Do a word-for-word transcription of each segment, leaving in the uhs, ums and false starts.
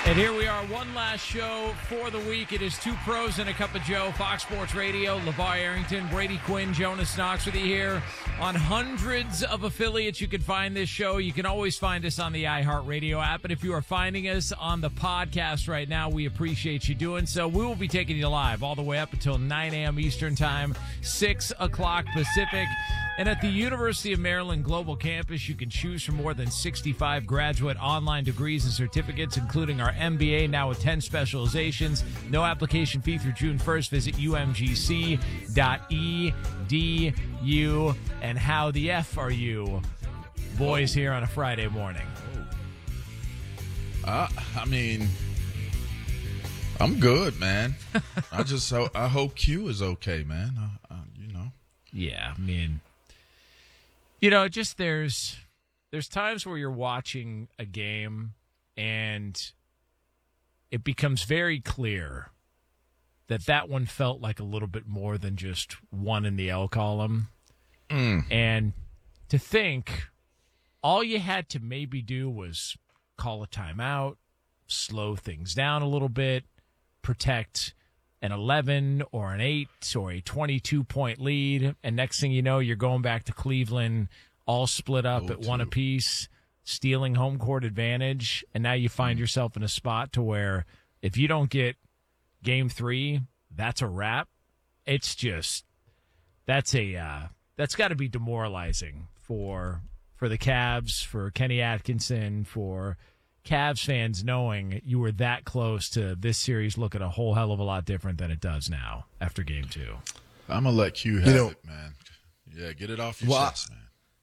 And here we are, one last show for the week. It is Two Pros and a Cup of Joe, Fox Sports Radio. LeVar Arrington, Brady Quinn, Jonas Knox with you here on hundreds of affiliates. You can find this show. You can always find us on the iHeartRadio app. And if you are finding us on the podcast right now, we appreciate you doing so. We will be taking you live all the way up until nine a.m. Eastern Time, six o'clock Pacific. And at the University of Maryland Global Campus, you can choose from more than sixty-five graduate online degrees and certificates, including our M B A, now with ten specializations. No application fee through June first. Visit U M G C dot E D U. And how the F are you, boys, here on a Friday morning? Uh, I mean, I'm good, man. I just ho- I hope Q is okay, man. Uh, uh, you know. Yeah, I mean, you know, just there's there's times where you're watching a game and it becomes very clear that that one felt like a little bit more than just one in the L column. Mm. And to think all you had to maybe do was call a timeout, slow things down a little bit, protect an eleven or an eight or a twenty-two point lead, and next thing you know, you're going back to Cleveland, all split up oh, at one too. apiece, stealing home court advantage, and now you find yourself in a spot to where if you don't get game three, that's a wrap. It's just that's a uh, that's got to be demoralizing for for the Cavs, for Kenny Atkinson, for Cavs fans, knowing you were that close to this series looking a whole hell of a lot different than it does now after game two. I'm gonna let Q have You know- it, man. Yeah, get it off your Well, chest, man.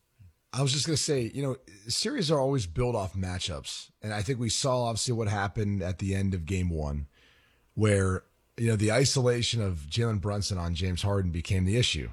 I was just going to say, you know, series are always built off matchups. And I think we saw obviously what happened at the end of game one, where, you know, the isolation of Jalen Brunson on James Harden became the issue.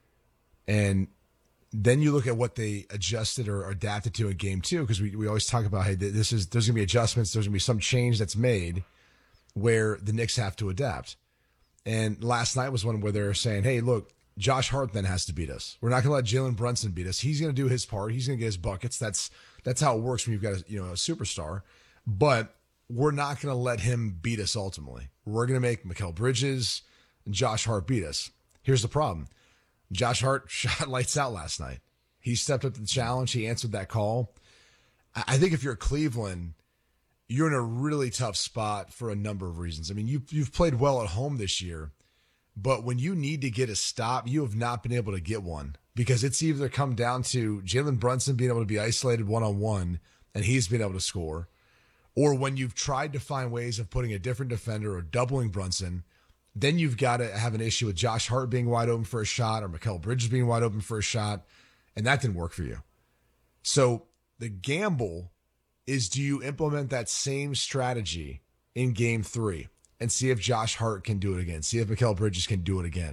And then you look at what they adjusted or adapted to in game two, because we, we always talk about, hey, this is there's going to be adjustments, there's going to be some change that's made where the Knicks have to adapt. And last night was one where they're saying, hey, look, Josh Hart then has to beat us. We're not going to let Jalen Brunson beat us. He's going to do his part. He's going to get his buckets. That's that's how it works when you've got a, you know a superstar. But we're not going to let him beat us ultimately. We're going to make Mikal Bridges and Josh Hart beat us. Here's the problem. Josh Hart shot lights out last night. He stepped up to the challenge. He answered that call. I think if you're Cleveland, you're in a really tough spot for a number of reasons. I mean, you, you've played well at home this year. But when you need to get a stop, you have not been able to get one, because it's either come down to Jalen Brunson being able to be isolated one-on-one and he's been able to score, or when you've tried to find ways of putting a different defender or doubling Brunson, then you've got to have an issue with Josh Hart being wide open for a shot or Mikal Bridges being wide open for a shot, and that didn't work for you. So the gamble is, do you implement that same strategy in game three? And see if Josh Hart can do it again. See if Mikal Bridges can do it again.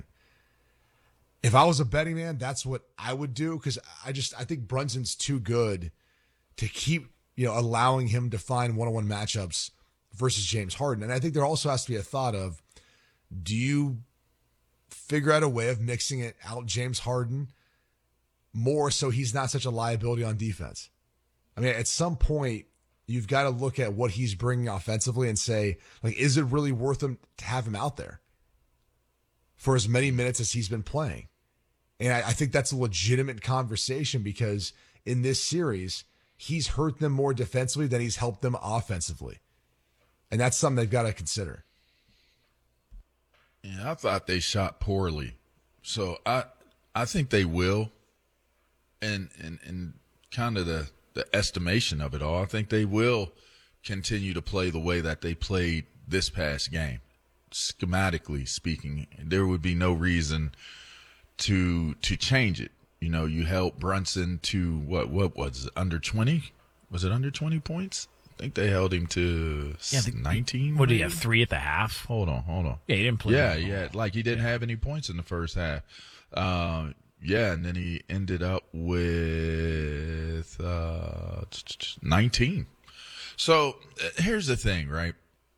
If I was a betting man, that's what I would do, because I just I think Brunson's too good to keep you know allowing him to find one-on-one matchups versus James Harden. And I think there also has to be a thought of, do you figure out a way of mixing it out James Harden more so he's not such a liability on defense? I mean, at some point, you've got to look at what he's bringing offensively and say, like, is it really worth him to have him out there for as many minutes as he's been playing? And I, I think that's a legitimate conversation, because in this series, he's hurt them more defensively than he's helped them offensively. And that's something they've got to consider. Yeah, I thought they shot poorly. So I I think they will. And and, and kind of the the estimation of it all, I think they will continue to play the way that they played this past game. Schematically speaking, there would be no reason to to change it. You know, you held Brunson to what what was it, under twenty? Was it under twenty points? I think they held him to Yeah, the- nineteen. What, did he have, three at the half? Hold on, hold on. Yeah, he didn't play. Yeah, that yeah, like he didn't have any points in the first half. Um, yeah, and then he ended up with uh, nineteen. So uh, here's the thing, right?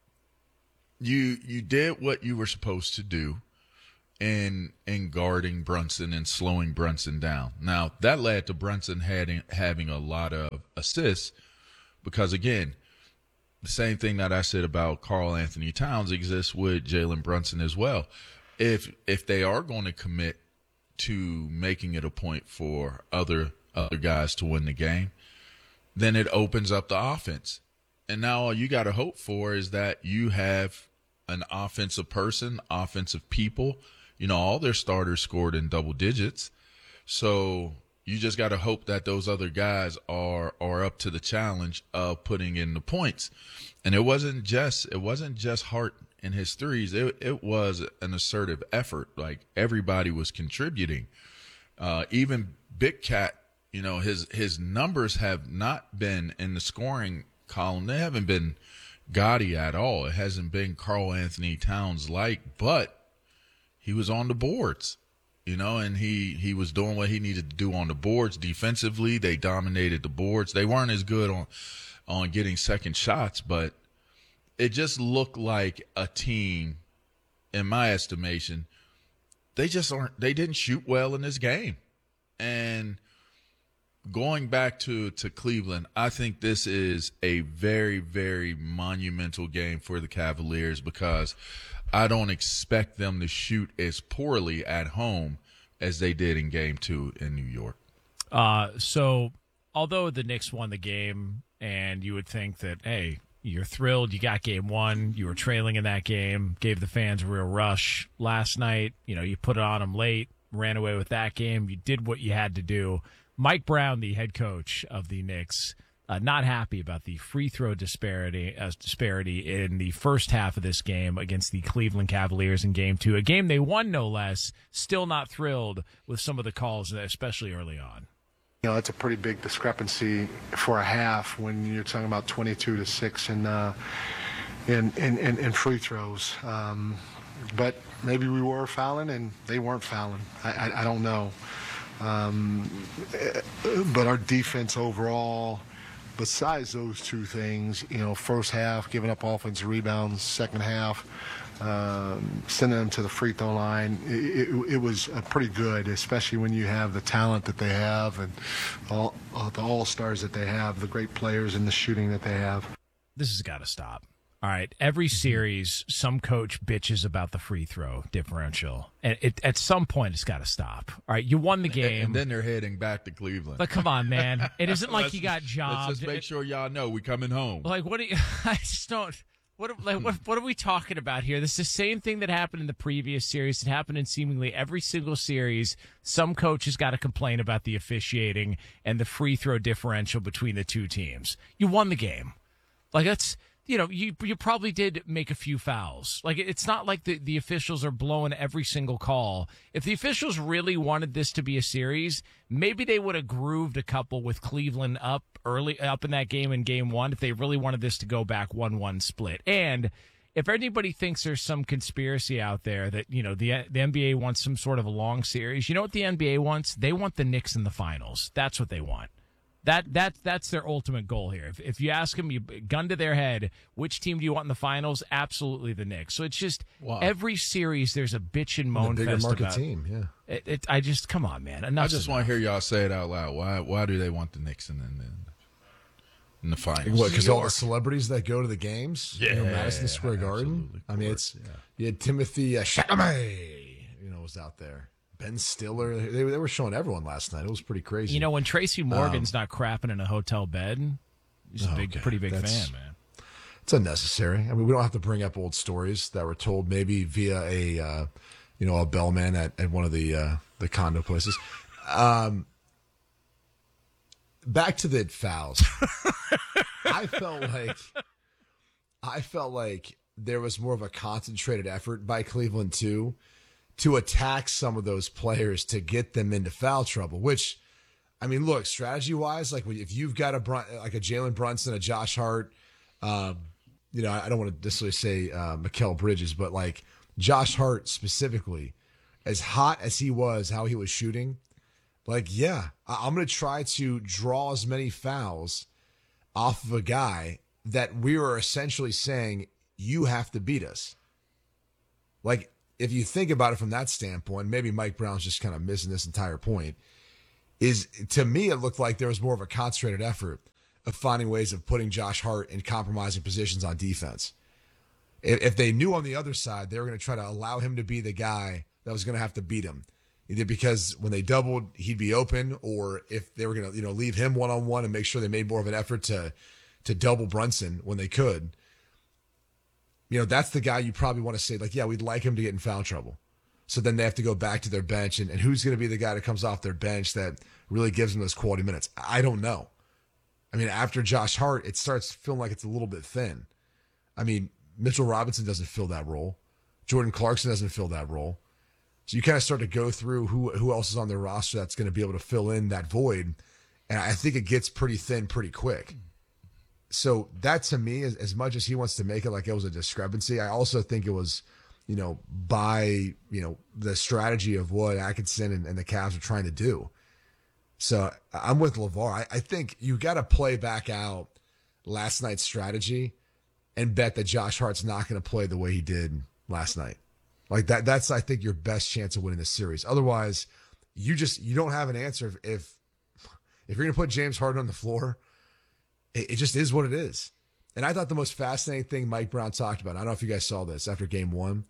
You you did what you were supposed to do in in guarding Brunson and slowing Brunson down. Now, that led to Brunson having having a lot of assists because, again, the same thing that I said about Karl Anthony Towns exists with Jalen Brunson as well. If if they are going to commit to making it a point for other other guys to win the game, then it opens up the offense. And now all you got to hope for is that you have an offensive person, offensive people. You know, all their starters scored in double digits. So you just got to hope that those other guys are are up to the challenge of putting in the points. And it wasn't just it wasn't just Hart in his threes. It it was an assertive effort. Like, everybody was contributing. Uh, even Big Cat, you know, his his numbers have not been in the scoring column. They haven't been gaudy at all. It hasn't been Karl Anthony Towns like, but he was on the boards, you know, and he, he was doing what he needed to do on the boards. Defensively, they dominated the boards. They weren't as good on on getting second shots, but it just looked like a team, in my estimation, they just aren't, they didn't shoot well in this game. And going back to, to Cleveland, I think this is a very, very monumental game for the Cavaliers, because I don't expect them to shoot as poorly at home as they did in game two in New York. Uh, so although the Knicks won the game, and you would think that, hey, you're thrilled, you got game one, you were trailing in that game, gave the fans a real rush last night, you know, you put it on them late, ran away with that game, you did what you had to do. Mike Brown, the head coach of the Knicks, uh, not happy about the free throw disparity uh, disparity in the first half of this game against the Cleveland Cavaliers in game two, a game they won no less. Still not thrilled with some of the calls, especially early on. You know, that's a pretty big discrepancy for a half when you're talking about twenty-two to six in uh, in, in, in, in free throws. Um, but maybe we were fouling and they weren't fouling. I, I, I don't know. Um, but our defense overall, besides those two things, you know, first half giving up offensive rebounds, second half um, sending them to the free throw line, it, it, it was uh, pretty good, especially when you have the talent that they have and all uh, the all-stars that they have, the great players and the shooting that they have. This has got to stop. All right, every series, some coach bitches about the free throw differential, and it, at some point, it's got to stop. All right, you won the game, and then they're heading back to Cleveland. But come on, man, it isn't like you got jobbed. Let's just make sure y'all know we coming home. Like, what? Do you, I just don't. What? Like, what? What are we talking about here? This is the same thing that happened in the previous series. It happened in seemingly every single series. Some coach has got to complain about the officiating and the free throw differential between the two teams. You won the game. Like, that's. You know, you you probably did make a few fouls. Like, it's not like the, the officials are blowing every single call. If the officials really wanted this to be a series, maybe they would have grooved a couple with Cleveland up early, up in that game in game one, if they really wanted this to go back one one split. And if anybody thinks there's some conspiracy out there that, you know, the the N B A wants some sort of a long series, you know what the N B A wants? They want the Knicks in the finals. That's what they want. That that that's their ultimate goal here. If if you ask them, you gun to their head, which team do you want in the finals? Absolutely the Knicks. So it's just wow. Every series there's a bitch and moan the bigger fest market about team. Yeah, it, it. I just come on, man. Enough I just want to hear y'all say it out loud. Why why do they want the Knicks in, in, in the finals? What? Because all the celebrities that go to the games, yeah, you know, Madison Square Garden. I mean, it's yeah. You had Timothy uh, Chalamet, you know, was out there. Ben Stiller, they, they were showing everyone last night. It was pretty crazy. You know, when Tracy Morgan's um, not crapping in a hotel bed, he's a big, okay. pretty big That's, fan, man. It's unnecessary. I mean, we don't have to bring up old stories that were told maybe via a, uh, you know, a bellman at, at one of the uh, the condo places. Um, back to the fouls. I felt like, I felt like there was more of a concentrated effort by Cleveland too, to attack some of those players to get them into foul trouble, which, I mean, look, strategy-wise, like if you've got a like a Jalen Brunson, a Josh Hart, um, you know, I don't want to necessarily say uh, Mikal Bridges, but like Josh Hart specifically, as hot as he was, how he was shooting, like, yeah, I'm going to try to draw as many fouls off of a guy that we were essentially saying, you have to beat us. Like, if you think about it from that standpoint, maybe Mike Brown's just kind of missing this entire point, is to me it looked like there was more of a concentrated effort. of finding ways of putting Josh Hart in compromising positions on defense. If, if they knew on the other side they were going to try to allow him to be the guy that was going to have to beat him, either because when they doubled he'd be open, or if they were going to you know leave him one on one and make sure they made more of an effort to to double Brunson when they could. You know, that's the guy you probably want to say, like, yeah, we'd like him to get in foul trouble. So then they have to go back to their bench, and, and who's going to be the guy that comes off their bench that really gives them those quality minutes? I don't know. I mean, after Josh Hart, it starts feeling like it's a little bit thin. I mean, Mitchell Robinson doesn't fill that role. Jordan Clarkson doesn't fill that role. So you kind of start to go through who who else is on their roster that's going to be able to fill in that void. And I think it gets pretty thin pretty quick. So that, to me, as, as much as he wants to make it like it was a discrepancy, I also think it was, you know, by, you know, the strategy of what Atkinson and, and the Cavs are trying to do. So I'm with LeVar. I, I think you got to play back out last night's strategy and bet that Josh Hart's not going to play the way he did last night. Like that, that's, I think, your best chance of winning this series. Otherwise, you just, you don't have an answer. If, if, if you're going to put James Harden on the floor, it, it just is what it is. And I thought the most fascinating thing Mike Brown talked about, I don't know if you guys saw this after game one,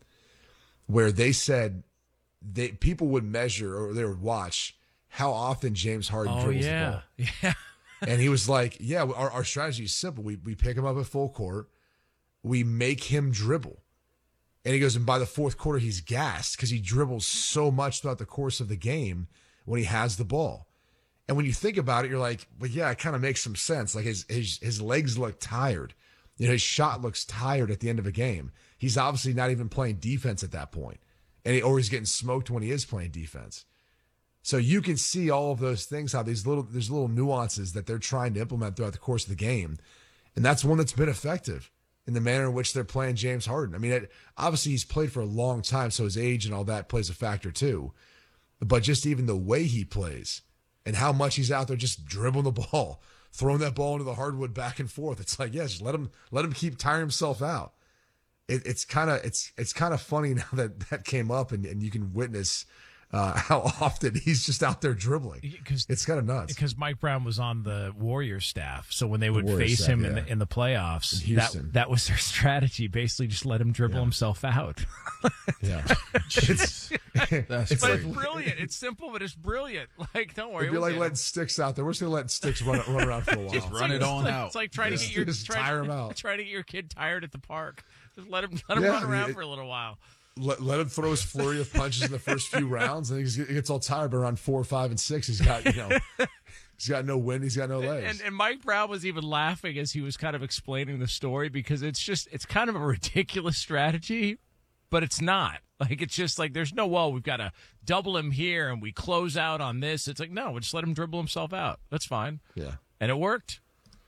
where they said they people would measure or they would watch how often James Harden oh, dribbles yeah. the ball. Yeah. And he was like, yeah, our, our strategy is simple. We we pick him up at full court. We make him dribble. And he goes, and by the fourth quarter, he's gassed because he dribbles so much throughout the course of the game when he has the ball. And when you think about it, you're like, well, yeah, it kind of makes some sense. Like his his his legs look tired. You know, his shot looks tired at the end of a game. He's obviously not even playing defense at that point. And he, or he's getting smoked when he is playing defense. So you can see all of those things, how these little there's little nuances that they're trying to implement throughout the course of the game. And that's one that's been effective in the manner in which they're playing James Harden. I mean, it, obviously he's played for a long time, so his age and all that plays a factor too. But just even the way he plays and how much he's out there just dribbling the ball, throwing that ball into the hardwood back and forth. It's like, yeah, just let him let him keep tiring himself out. It, it's kind of it's it's kind of funny now that that came up and, and you can witness uh, how often he's just out there dribbling. It's kind of nuts. Because Mike Brown was on the Warriors staff, so when they would Warriors face staff, him yeah. in the in the playoffs, In that Houston. that was their strategy. Basically, just let him dribble Yeah. himself out. Yeah, it's, That's it's But like it's brilliant. It's simple, but it's brilliant. Like, don't worry. it'd be we'll like get letting him. sticks out there. We're just gonna let sticks run run around for a while. Just run it on It's like- out. It's like trying Yeah. to get your Just try, tire him out. Trying to get your kid tired at the park. Just let him let him Yeah, run I mean, around it- for a little while. Let, let him throw his flurry of punches in the first few rounds, and he gets all tired. But around four, five, and six, he's got you know, he's got no wind, he's got no legs. And, and Mike Brown was even laughing as he was kind of explaining the story because it's just it's kind of a ridiculous strategy, but it's not. Like it's just like there's no well we've got to double him here and we close out on this. It's like no, we just let him dribble himself out. That's fine. yeah, And it worked.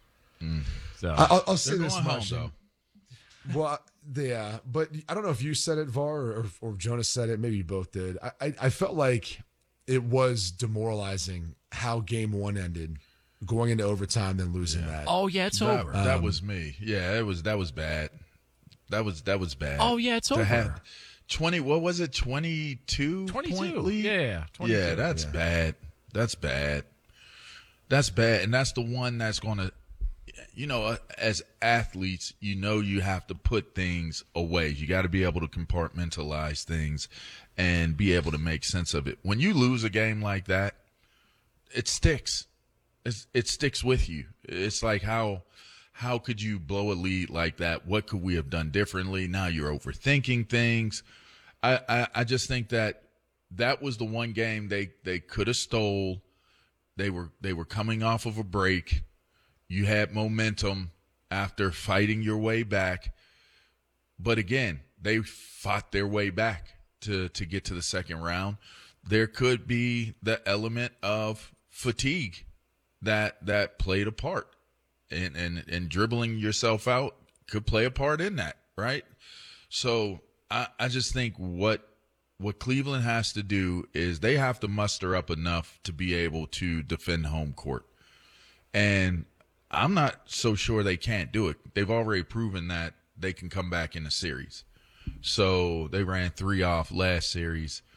So I- I'll, I'll say They're this going home, much. though. Well, yeah, but I don't know if you said it, Var, or, or Jonas said it. Maybe you both did. I, I, I felt like it was demoralizing how game one ended, going into overtime, then losing that. oh yeah, it's That, over. that was me. Yeah, it was. That was bad. That was that was bad. Oh, yeah, it's to over. Have twenty. What was it? Twenty-two. twenty-two. Point lead? Yeah, twenty-two. Yeah, that's Yeah. bad. That's bad. That's bad, and that's the one that's going to. You know, uh, as athletes, you know you have to put things away. You got to be able to compartmentalize things and be able to make sense of it. When you lose a game like that, it sticks. It's, it sticks with you. It's like how how could you blow a lead like that? What could we have done differently? Now you're overthinking things. I, I, I just think that that was the one game they, they could have stole. They were they were coming off of a break. You had momentum after fighting your way back. But again, they fought their way back to, to get to the second round. There could be the element of fatigue that that played a part. And, and, and dribbling yourself out could play a part in that, right? So I, I just think what what Cleveland has to do is they have to muster up enough to be able to defend home court. And I'm not so sure they can't do it. They've already proven that they can come back in a series. So they ran three off last series.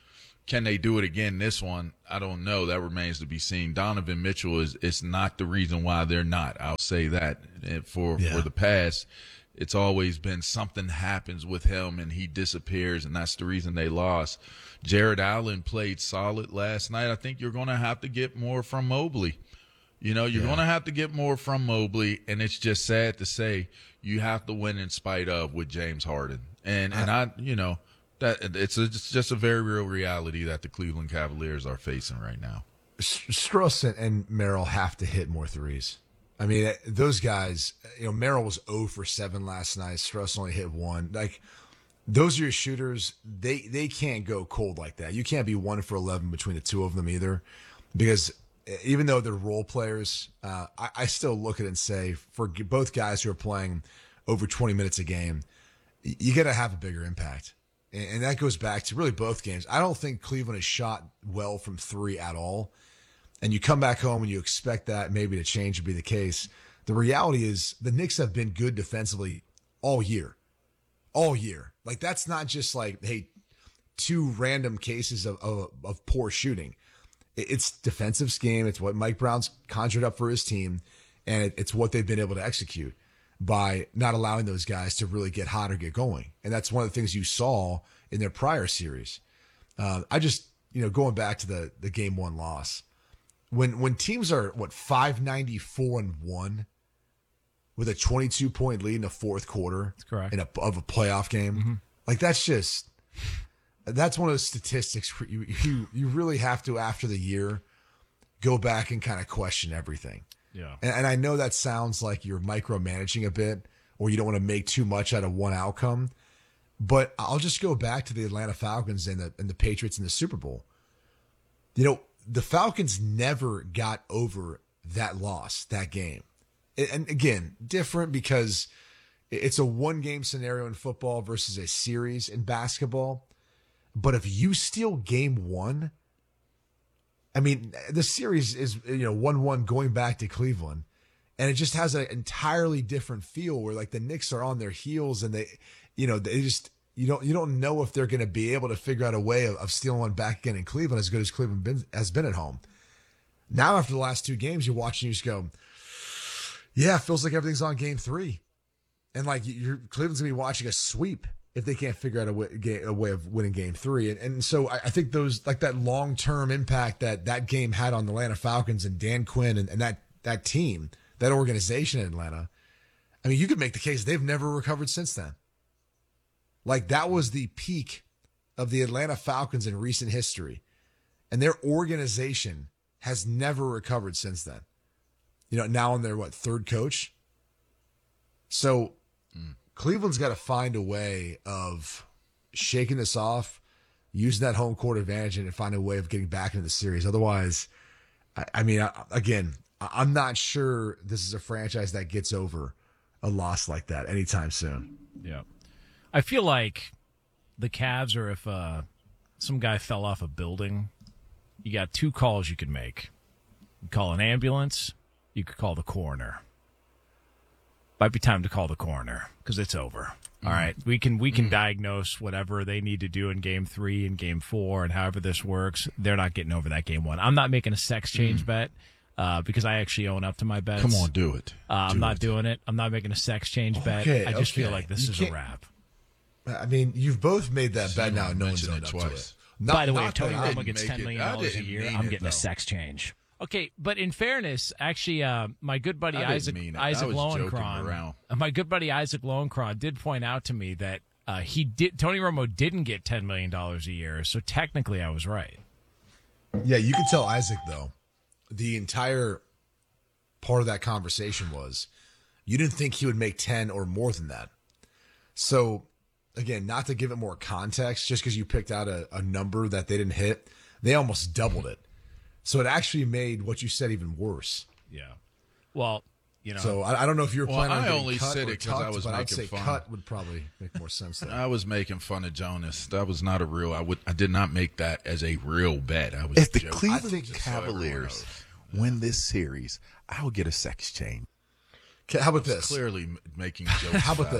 can they do it again this one? I don't know. That remains to be seen. Donovan Mitchell is it's not the reason why they're not. I'll say that. And for Yeah. for the past, it's always been something happens with him and he disappears, and that's the reason they lost. Jared Allen played solid last night. I think you're going to have to get more from Mobley. You know, you're Yeah. going to have to get more from Mobley, and it's just sad to say you have to win in spite of with James Harden. And and I, you know, that it's, a, it's just a very real reality that the Cleveland Cavaliers are facing right now. Strauss and, and Merrill have to hit more threes. I mean, those guys, you know, Merrill was zero for seven last night. Strauss only hit one. Like, those are your shooters. They they can't go cold like that. You can't be one for eleven between the two of them either, because even though they're role players, uh, I, I still look at it and say, for both guys who are playing over twenty minutes a game, you got to have a bigger impact. And, and that goes back to really both games. I don't think Cleveland has shot well from three at all. And you come back home and you expect that maybe to change or be the case. The reality is the Knicks have been good defensively all year. All year. Like, that's not just like, hey, two random cases of, of, of poor shooting. It's defensive scheme. It's what Mike Brown's conjured up for his team, and it, it's what they've been able to execute by not allowing those guys to really get hot or get going. And that's one of the things you saw in their prior series. Uh, I just, you know, going back to the the game one loss, when when teams are what five ninety-four and one with a twenty-two point lead in the fourth quarter, That's correct. in a, of a playoff game, Mm-hmm. like that's just. That's one of those statistics where you, you you really have to, after the year, go back and kind of question everything. Yeah. And, and I know that sounds like you're micromanaging a bit, or you don't want to make too much out of one outcome. But I'll just go back to the Atlanta Falcons and the and the Patriots in the Super Bowl. You know, the Falcons never got over that loss, that game. And again, different because it's a one-game scenario in football versus a series in basketball. But if you steal game one, I mean, the series is, you know, one one going back to Cleveland, and it just has an entirely different feel where, like, the Knicks are on their heels and they, you know, they just, you don't, you don't know if they're going to be able to figure out a way of, of stealing one back again in Cleveland, as good as Cleveland been, has been at home. Now, after the last two games, you watch and you just go, yeah, it feels like everything's on game three. And, like, you're, Cleveland's going to be watching a sweep if they can't figure out a way, a way of winning game three. And, and so I, I think those, like, that long-term impact that that game had on the Atlanta Falcons and Dan Quinn and, and that, that team, that organization in Atlanta, I mean, you could make the case they've never recovered since then. Like, that was the peak of the Atlanta Falcons in recent history. And their organization has never recovered since then. You know, now on their, what, third coach? So mm. Cleveland's got to find a way of shaking this off, using that home court advantage, and find a way of getting back into the series. Otherwise, I, I mean, I, again, I'm not sure this is a franchise that gets over a loss like that anytime soon. Yeah. I feel like the Cavs are if uh, some guy fell off a building, you got two calls you could make. You could call an ambulance, you could call the coroner. Might be time to call the coroner because it's over. Mm-hmm. All right, we can we can mm-hmm. diagnose whatever they need to do in game three and game four and however this works. They're not getting over that game one. I'm not making a sex change mm-hmm. bet uh, because I actually own up to my bets. Come on, do it. Uh, do I'm not it. doing it. I'm not making a sex change okay, bet. I just okay. feel like this you is a wrap. I mean, you've both made that So bet now. No one's mentioned owned it up twice. to it. Not, By the way, if not Tony that I Romo didn't gets make ten it- million I dollars a didn't year, mean I'm it, getting though. a sex change. Okay, but in fairness, actually, uh, my good buddy I didn't Isaac mean it. I Isaac was joking Lowenkron, around. uh, my good buddy Isaac Lowenkron did point out to me that uh, he did Tony Romo didn't get ten million dollars a year, so technically I was right. Yeah, you can tell Isaac, though, the entire part of that conversation was you didn't think he would make ten or more than that. So, again, not to give it more context, just because you picked out a, a number that they didn't hit, they almost doubled it. So it actually made what you said even worse. Yeah. Well, you know. So I, I don't know if you were Well, planning on I getting only cut said or it 'cause I tucked, was but I'd making say fun. cut would probably make more sense there. I was making fun of Jonas. That was not a real. I would. I did not make that as a real bet. I was. If the joking. Cleveland I think just so everyone Cavaliers knows. win this series, I will get a sex change. Okay, how about I was this? clearly m- making jokes. How about about this?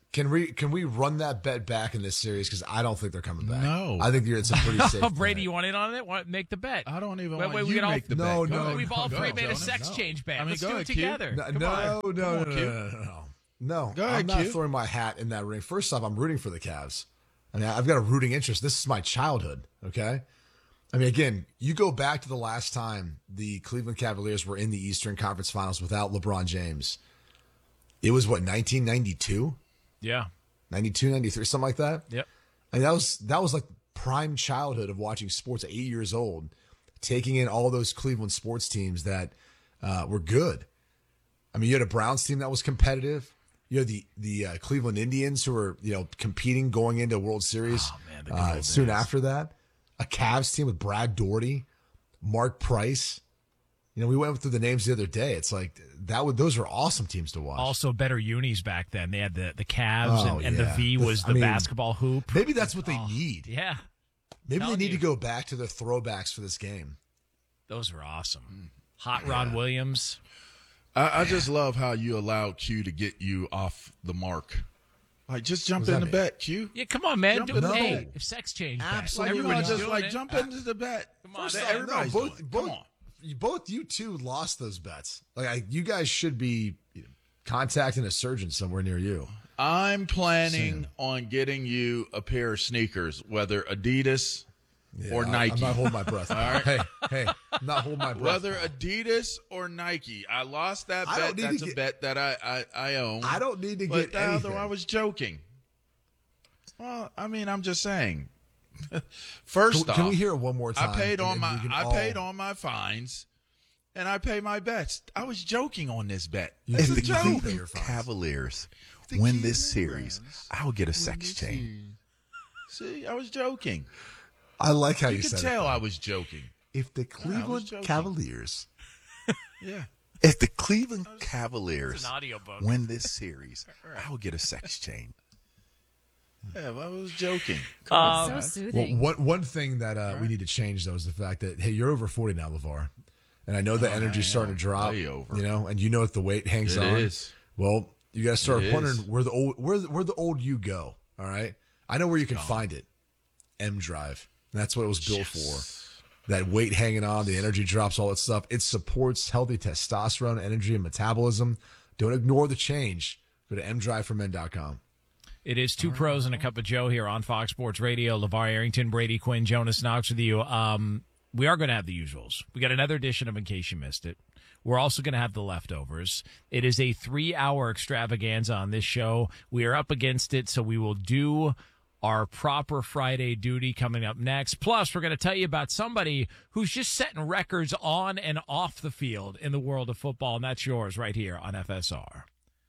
Can we can we run that bet back in this series? Because I don't think they're coming back. No. I think you're it's a pretty safe Oh, Brady, bet. you want in on it? Want make the bet? I don't even Wait, want wait, we you can to all- make the No, bet. Go no, ahead. We've all Go, three made a Jonas. sex No. change bet. I mean, Let's go do ahead, it Q. together. No, Come no, on. no, no, on, no, Q. no, no, no. No, Go ahead, I'm not Q. throwing my hat in that ring. First off, I'm rooting for the Cavs. I mean, I've got a rooting interest. This is my childhood, okay? I mean, again, you go back to the last time the Cleveland Cavaliers were in the Eastern Conference Finals without LeBron James. It was, what, nineteen ninety-two? Yeah. ninety-two, ninety-three, something like that? Yep. I mean, that was that was like prime childhood of watching sports at eight years old, taking in all those Cleveland sports teams that uh, were good. I mean, you had a Browns team that was competitive. You had the the uh, Cleveland Indians who were, you know, competing going into a World Series Oh, man, the good uh, old soon days. after that. A Cavs team with Brad Daugherty, Mark Price. You know, we went through the names the other day. It's like that would those were awesome teams to watch. Also, better unis back then. They had the, the Cavs, Oh, and, and yeah. the V The- was I the mean, basketball hoop. Maybe that's what they need. Yeah. Maybe they telling need you. to go back to the throwbacks for this game. Those were awesome. Hot Rod Williams. I, I just love how you allow Q to get you off the mark. Like, just jump What in does the that bet, Q. Yeah, come on, man. Jump Do in it. the Hey, bet. if sex change bet. Absolutely. Like, you know, Everybody's just doing like it. jump into the bet. Come on, First man. off, everybody's no, doing both, it. both, Come on. you- both you two lost those bets. Like I, you guys should be you know, contacting a surgeon somewhere near you. I'm planning Soon. on getting you a pair of sneakers, whether Adidas Yeah, or I- Nike. I'm not holding my breath. All right. Hey, hey, I'm not holding my breath. Whether Adidas or Nike, I lost that I don't bet. need to That's a get- bet that I, I, I own. I don't need to but get the other, anything. I was joking. Well, I mean, I'm just saying. First Can, off, can we hear it one more time? I paid And on then my we can I all- paid on my fines, and I pay my bets. I was joking on this bet. You It's do- a you do joke. pay your fines. Cavaliers The win this Cleveland series, Browns I'll get a win sex this chain. series. See, I was joking. I like how you, You could said tell it. I was joking. If the I was Cleveland joking. Cavaliers, Yeah. if the Cleveland Cavaliers It's an audiobook. win this series, I'll get a sex chain. Yeah, well, I was joking. so Well, soothing. one one thing that uh, we need to change though is the fact that hey, you're over forty now, LeVar, and I know the energy's I starting am to drop. way over. You know, and you know if the weight hangs It on. is. Well, you got to start It wondering is. where the old where the, where the old you go. All right, I know where you can find it. M Drive. That's what it was built for. That weight hanging on, the energy drops, all that stuff. It supports healthy testosterone, energy, and metabolism. Don't ignore the change. Go to m drive for men dot com. It is two pros and a cup of Joe here on Fox Sports Radio. LeVar Arrington, Brady Quinn, Jonas Knox with you. Um, we are going to have the usuals. We got another edition of In Case You Missed It. We're also going to have the leftovers. It is a three-hour extravaganza on this show. We are up against it, so we will do our proper Friday duty coming up next. Plus, we're going to tell you about somebody who's just setting records on and off the field in the world of football, and that's yours right here on F S R.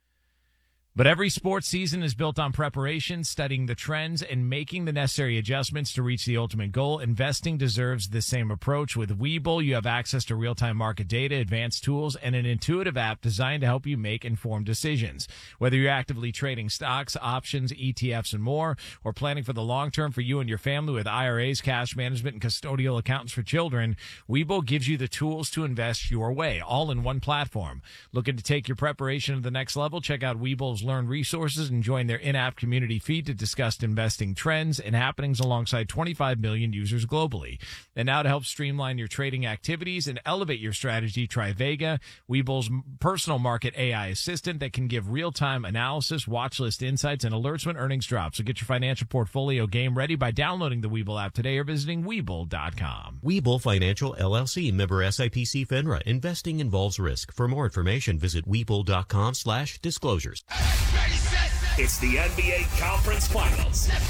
But every sports season is built on preparation, studying the trends, and making the necessary adjustments to reach the ultimate goal. Investing deserves the same approach. With Webull, you have access to real-time market data, advanced tools, and an intuitive app designed to help you make informed decisions. Whether you're actively trading stocks, options, E T Fs, and more, or planning for the long term for you and your family with I R As, cash management, and custodial accountants for children, Webull gives you the tools to invest your way, all in one platform. Looking to take your preparation to the next level? Check out Webull's Learn resources and join their in-app community feed to discuss investing trends and happenings alongside twenty-five million users globally. And now to help streamline your trading activities and elevate your strategy, try Vega, Webull's personal market A I assistant that can give real-time analysis, watch list insights, and alerts when earnings drop. So get your financial portfolio game ready by downloading the Webull app today or visiting Webull dot com. Webull Financial L L C, member S I P C FINRA. Investing involves risk. For more information, visit Webull dot com slash disclosures. It's the N B A Conference Finals.